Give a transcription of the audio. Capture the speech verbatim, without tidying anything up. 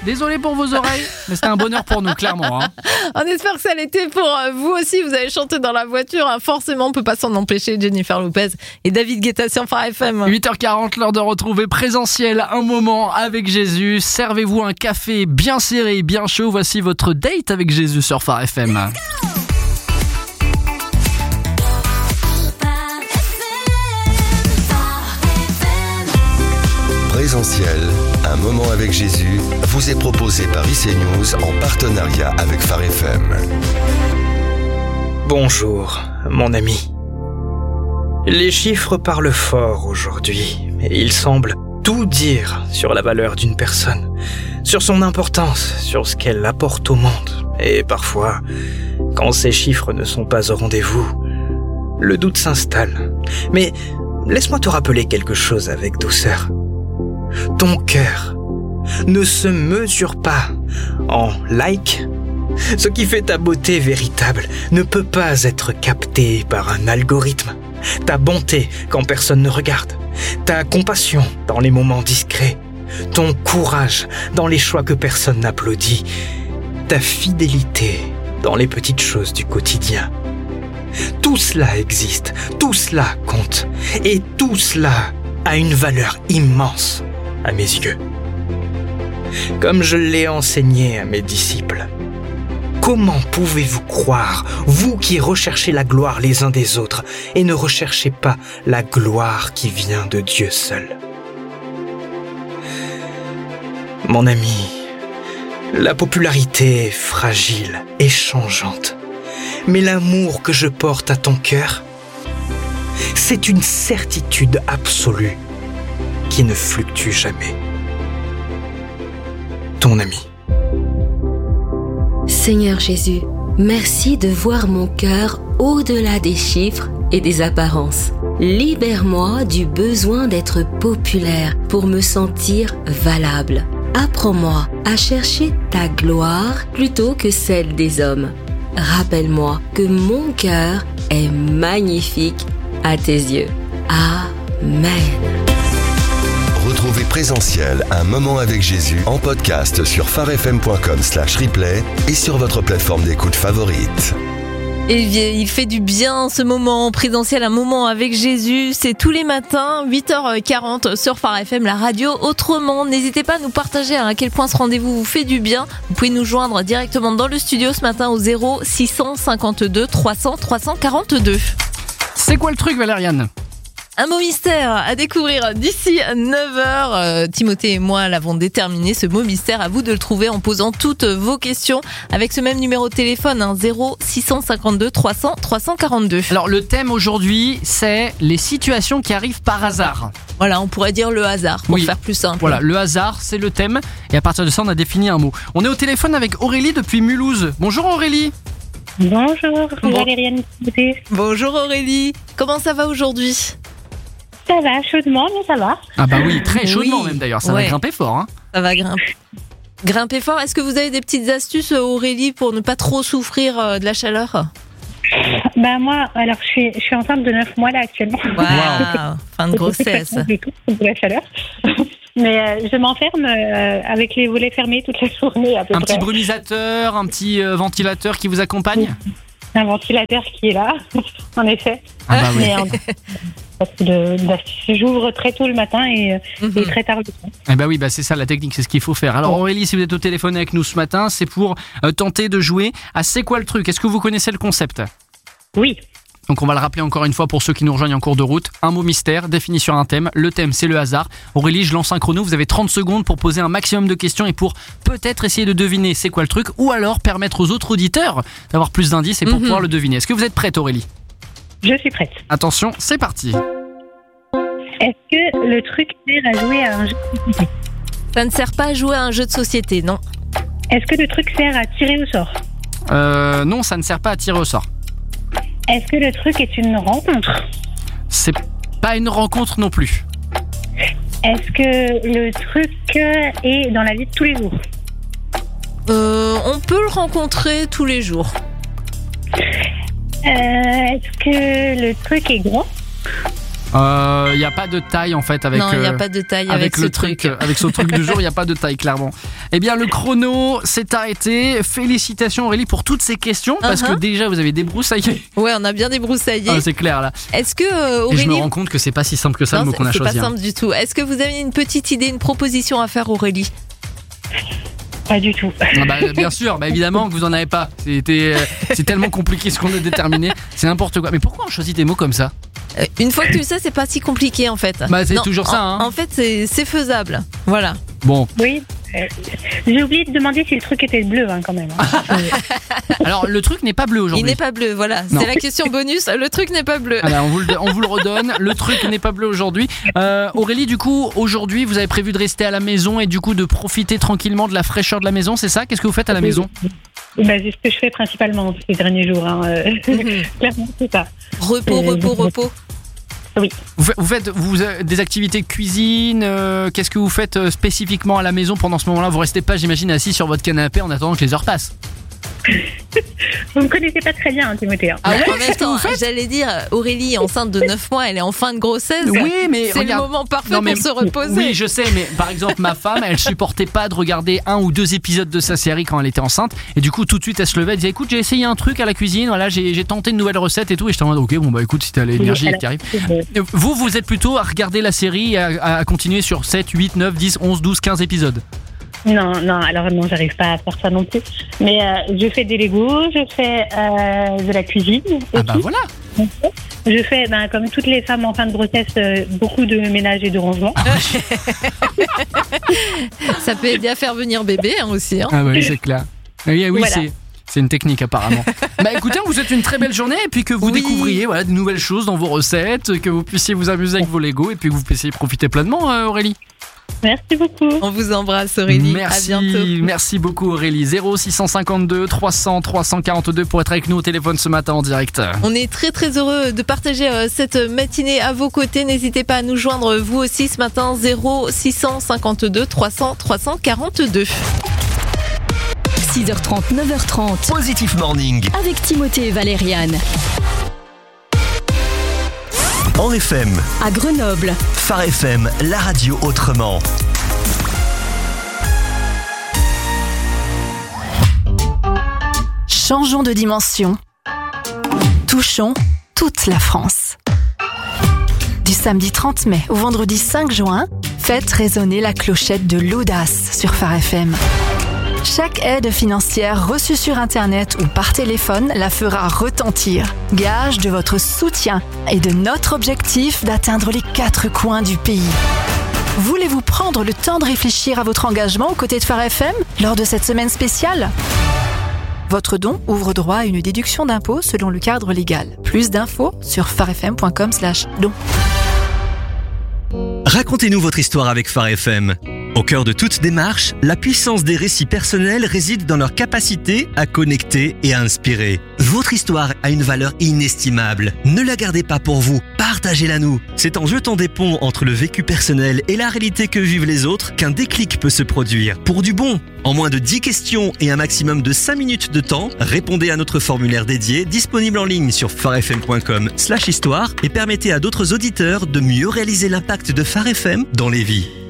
Désolé pour vos oreilles, mais c'était un bonheur pour nous, clairement. Hein. On espère que ça l'était pour vous aussi. Vous avez chanté dans la voiture. Hein. Forcément, on ne peut pas s'en empêcher. Jennifer Lopez et David Guetta sur Phare F M. huit heures quarante, l'heure de retrouver présentiel un moment avec Jésus. Servez-vous un café bien serré, bien chaud. Voici votre date avec Jésus sur Phare F M. Présentiel, un moment avec Jésus, vous est proposé par I C News en partenariat avec Phare F M. Bonjour, mon ami. Les chiffres parlent fort aujourd'hui, et ils semblent tout dire sur la valeur d'une personne, sur son importance, sur ce qu'elle apporte au monde. Et parfois, quand ces chiffres ne sont pas au rendez-vous, le doute s'installe. Mais laisse-moi te rappeler quelque chose avec douceur. Ton cœur ne se mesure pas en like. Ce qui fait ta beauté véritable ne peut pas être capté par un algorithme. Ta bonté quand personne ne regarde, ta compassion dans les moments discrets, ton courage dans les choix que personne n'applaudit, ta fidélité dans les petites choses du quotidien. Tout cela existe, tout cela compte, et tout cela a une valeur immense à mes yeux. Comme je l'ai enseigné à mes disciples, comment pouvez-vous croire, vous qui recherchez la gloire les uns des autres et ne recherchez pas la gloire qui vient de Dieu seul? Mon ami, la popularité est fragile et changeante, mais l'amour que je porte à ton cœur, c'est une certitude absolue qui ne fluctue jamais. Ton ami. Seigneur Jésus, merci de voir mon cœur au-delà des chiffres et des apparences. Libère-moi du besoin d'être populaire pour me sentir valable. Apprends-moi à chercher ta gloire plutôt que celle des hommes. Rappelle-moi que mon cœur est magnifique à tes yeux. Amen. Retrouvez Présentiel, un moment avec Jésus en podcast sur pharefm.com slash replay et sur votre plateforme d'écoute favorite. Et il fait du bien ce moment présentiel, un moment avec Jésus. C'est tous les matins, huit heures quarante sur Phare F M, la radio autrement. N'hésitez pas à nous partager à quel point ce rendez-vous vous fait du bien. Vous pouvez nous joindre directement dans le studio ce matin au zéro six cent cinquante-deux trois cents trois cent quarante-deux. C'est quoi le truc, Valériane ? Un mot mystère à découvrir d'ici neuf heures. Euh, Timothée et moi l'avons déterminé, ce mot mystère. À vous de le trouver en posant toutes vos questions avec ce même numéro de téléphone, hein, zéro six cent cinquante-deux trois cents trois cent quarante-deux. Alors le thème aujourd'hui, c'est les situations qui arrivent par hasard. Voilà, on pourrait dire le hasard pour oui. faire plus simple. Voilà, le hasard, c'est le thème. Et à partir de ça, on a défini un mot. On est au téléphone avec Aurélie depuis Mulhouse. Bonjour Aurélie. Bonjour, Bon. Valériane. Bonjour Aurélie. Comment ça va aujourd'hui ? Ça va, chaudement, mais ça va. Ah bah oui, très chaudement Oui. même d'ailleurs, ça Ouais. va grimper fort. Hein. Ça va grimper. Grimper fort. Est-ce que vous avez des petites astuces, Aurélie, pour ne pas trop souffrir de la chaleur ? Bah moi, alors je suis, je suis enceinte de neuf mois là actuellement. Waouh, fin de grossesse. Du tout, de la chaleur. Mais euh, je m'enferme euh, avec les volets fermés toute la journée à peu Un près. petit brumisateur, un petit euh, ventilateur qui vous accompagne ? Un ventilateur qui est là, en effet. Ah bah oui. Mais en- parce que de- de- j'ouvre très tôt le matin et, Mhm. et très tard le soir. Eh bah oui, bah c'est ça la technique, c'est ce qu'il faut faire. Alors Aurélie, si vous êtes au téléphone avec nous ce matin, c'est pour euh, tenter de jouer à C'est quoi le truc ? Est-ce que vous connaissez le concept ? Oui. Donc on va le rappeler encore une fois pour ceux qui nous rejoignent en cours de route. Un mot mystère, défini sur un thème. Le thème, c'est le hasard. Aurélie, je lance un chrono. Vous avez trente secondes pour poser un maximum de questions et pour peut-être essayer de deviner c'est quoi le truc, ou alors permettre aux autres auditeurs d'avoir plus d'indices et pour Mhm. pouvoir le deviner. Est-ce que vous êtes prête, Aurélie ? Je suis prête. Attention, c'est parti. Est-ce que le truc sert à jouer à un jeu de société ? Ça ne sert pas à jouer à un jeu de société, non. Est-ce que le truc sert à tirer au sort ? Euh, non, ça ne sert pas à tirer au sort. Est-ce que le truc est une rencontre ? C'est pas une rencontre non plus. Est-ce que le truc est dans la vie de tous les jours ? Euh, on peut le rencontrer tous les jours. Euh, est-ce que le truc est grand ? Euh, il n'y a pas de taille en fait avec. Non, il n'y a euh, pas de taille avec, avec ce le truc. truc, avec ce truc du jour, il n'y a pas de taille clairement. Eh bien, le chrono s'est arrêté. Félicitations Aurélie pour toutes ces questions parce Uh-huh. que déjà vous avez débroussaillé. Ouais, on a bien débroussaillé. Ah, c'est clair là. Est-ce que euh, Et je me Aurélie... rends compte que c'est pas si simple que ça Non, le mot c'est qu'on a c'est choisi. pas hein. simple du tout. Est-ce que vous avez une petite idée, une proposition à faire, Aurélie? Pas du tout. Ah bah, bien sûr, bah évidemment que vous en avez pas. C'était, euh, c'est tellement compliqué ce qu'on a déterminé. C'est n'importe quoi. Mais pourquoi on choisit des mots comme ça? Euh, Une fois que tu le sais, c'est pas si compliqué en fait. Bah, c'est Non, toujours ça, hein. En, en fait, c'est c'est faisable. Voilà. Bon, Oui. euh, J'ai oublié de demander si le truc était bleu hein, quand même. hein. alors le truc n'est pas bleu Il aujourd'hui. n'est pas bleu, voilà. Non. C'est la question bonus. Le truc n'est pas bleu. Ah bah, on, vous le, on vous le redonne, le truc n'est pas bleu aujourd'hui. Euh, Aurélie, du coup, aujourd'hui, vous avez prévu de rester à la maison et du coup de profiter tranquillement de la fraîcheur de la maison, c'est ça? Qu'est-ce que vous faites à la maison? Bah, c'est ce que je fais principalement ces derniers jours. Hein. euh, Mhm. Clairement, c'est ça. Repos, Euh, repos, repos. Vous faites, vous faites vous, euh, des activités cuisine, euh, qu'est-ce que vous faites euh, spécifiquement à la maison pendant ce moment-là? Vous restez pas, j'imagine, assis sur votre canapé en attendant que les heures passent. Vous me connaissez pas très bien, hein, Timothée. hein. Ah ouais, En même qu'est-ce que temps, vous faites? j'allais dire, Aurélie, enceinte de neuf mois, elle est en fin de grossesse. Oui, mais C'est le regarde. moment parfait Non, mais- pour se reposer. Oui, je sais, mais par exemple, ma femme, elle supportait pas de regarder un ou deux épisodes de sa série quand elle était enceinte. Et du coup, tout de suite, elle se levait, elle disait écoute, j'ai essayé un truc à la cuisine, voilà, j'ai, j'ai tenté une nouvelle recette et tout. Et j'étais en mode ok, bon bah écoute, si t'as l'énergie Alors, qui arrive. euh, Vous, vous êtes plutôt à regarder la série et à, à continuer sur sept, huit, neuf, dix, onze, douze, quinze épisodes. Non, non, alors non, j'arrive pas à faire ça non plus. Mais euh, je fais des Legos, je fais euh, de la cuisine. Ah aussi. bah voilà. Je fais, ben, comme toutes les femmes en fin de grossesse, euh, beaucoup de ménage et de rangement. Ça peut aider à faire venir bébé hein, aussi. Hein. Ah oui, c'est clair. Oui, oui, Voilà. c'est. C'est une technique apparemment. Bah écoutez, on vous souhaite une très belle journée et puis que vous Oui. découvriez voilà, de nouvelles choses dans vos recettes, que vous puissiez vous amuser avec vos Legos et puis que vous puissiez profiter pleinement, euh, Aurélie. Merci beaucoup. On vous embrasse, Aurélie. Merci, À bientôt. merci beaucoup Aurélie. zéro six cent cinquante-deux trois cents trois cent quarante-deux pour être avec nous au téléphone ce matin en direct. On est très très heureux de partager euh, cette matinée à vos côtés. N'hésitez pas à nous joindre vous aussi ce matin. Zéro six cent cinquante-deux trois cents trois cent quarante-deux. six heures trente, neuf heures trente. Positive Morning. Avec Timothée et Valériane. En F M, À Grenoble. Phare F M, la radio autrement. Changeons de dimension. Touchons toute la France. Du samedi trente mai au vendredi cinq juin, faites résonner la clochette de l'audace sur Phare F M. Chaque aide financière reçue sur Internet ou par téléphone la fera retentir. Gage de votre soutien et de notre objectif d'atteindre les quatre coins du pays. Voulez-vous prendre le temps de réfléchir à votre engagement aux côtés de Phare F M lors de cette semaine spéciale ? Votre don ouvre droit à une déduction d'impôt selon le cadre légal. Plus d'infos sur pharefm point com slash don. Racontez-nous votre histoire avec Phare F M. Au cœur de toute démarche, la puissance des récits personnels réside dans leur capacité à connecter et à inspirer. Votre histoire a une valeur inestimable. Ne la gardez pas pour vous, partagez-la nous. C'est en jetant des ponts entre le vécu personnel et la réalité que vivent les autres qu'un déclic peut se produire. Pour du bon, en moins de dix questions et un maximum de cinq minutes de temps, répondez à notre formulaire dédié disponible en ligne sur pharefm point com slash histoire et permettez à d'autres auditeurs de mieux réaliser l'impact de Phare F M dans les vies.